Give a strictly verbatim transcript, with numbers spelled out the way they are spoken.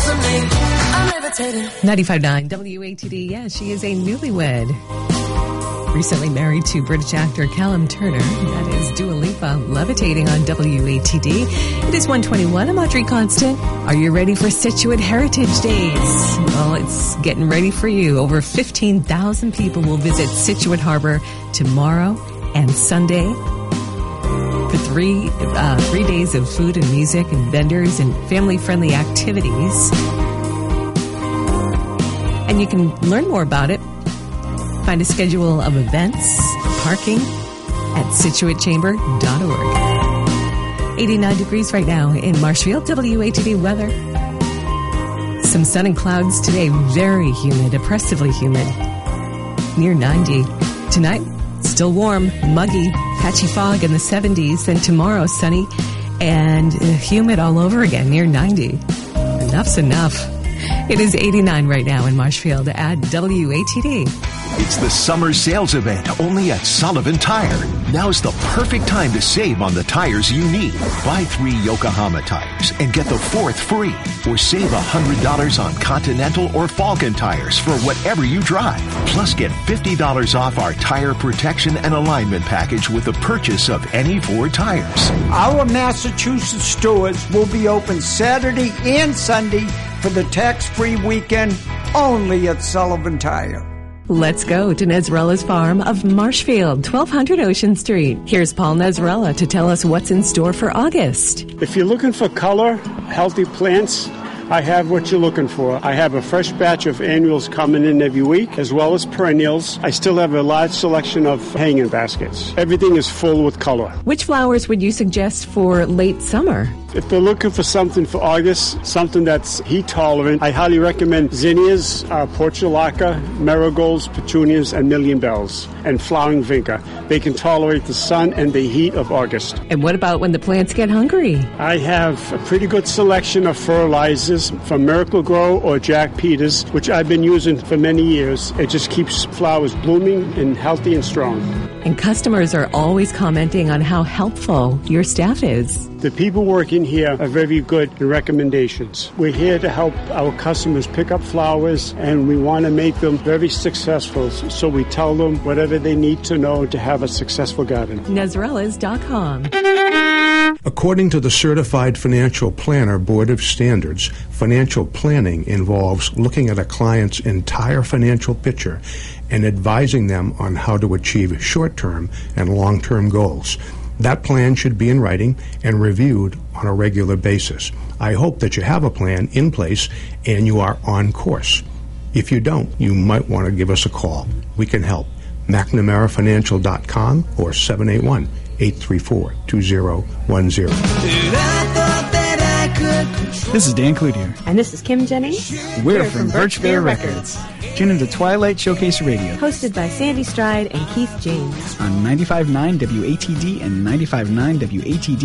ninety-five point nine W A T D. Yeah, she is a newlywed. Recently married to British actor Callum Turner. That is Dua Lipa, levitating on W A T D. It is one twenty-one. I'm Audrey Constant. Are you ready for Scituate Heritage Days? Well, it's getting ready for you. Over fifteen thousand people will visit Scituate Harbor tomorrow and Sunday for three, uh, three days of food and music and vendors and family-friendly activities. And you can learn more about it. Find a schedule of events, parking at Scituate Chamber dot org. eighty-nine degrees right now in Marshfield. W A T D weather. Some sun and clouds today. Very humid, oppressively humid. Near ninety. Tonight, still warm, muggy, patchy fog in the seventies. Then tomorrow, sunny and humid all over again, near ninety. Enough's enough. It is eighty-nine right now in Marshfield at W A T D. It's the summer sales event only at Sullivan Tire. Now's the perfect time to save on the tires you need. Buy three Yokohama tires and get the fourth free. Or save one hundred dollars on Continental or Falcon tires for whatever you drive. Plus get fifty dollars off our tire protection and alignment package with the purchase of any four tires. Our Massachusetts stores will be open Saturday and Sunday for the tax-free weekend only at Sullivan Tire. Let's go to Nezrella's Farm of Marshfield, twelve hundred Ocean Street. Here's Paul Nezrella to tell us what's in store for August. If you're looking for color, healthy plants, I have what you're looking for. I have a fresh batch of annuals coming in every week, as well as perennials. I still have a large selection of hanging baskets. Everything is full with color. Which flowers would you suggest for late summer? If they're looking for something for August, something that's heat tolerant, I highly recommend zinnias, uh, portulaca, marigolds, petunias, and million bells, and flowering vinca. They can tolerate the sun and the heat of August. And what about when the plants get hungry? I have a pretty good selection of fertilizers from Miracle Grow or Jack Peters, which I've been using for many years. It just keeps flowers blooming and healthy and strong. And customers are always commenting on how helpful your staff is. The people working here are very good in recommendations. We're here to help our customers pick up flowers, and we want to make them very successful. So we tell them whatever they need to know to have a successful garden. Nezrellas dot com. According to the Certified Financial Planner Board of Standards, financial planning involves looking at a client's entire financial picture and advising them on how to achieve short-term and long-term goals. That plan should be in writing and reviewed on a regular basis. I hope that you have a plan in place and you are on course. If you don't, you might want to give us a call. We can help. McNamara Financial dot com or seven eight one, eight three four, two zero one zero. This is Dan Cloutier. And this is Kim Jennings. We're, We're from, from Birch Bear Records. Records. Tune into Twilight Showcase Radio. Hosted by Sandy Stride and Keith James. On ninety-five point nine W A T D and ninety-five point nine W A T D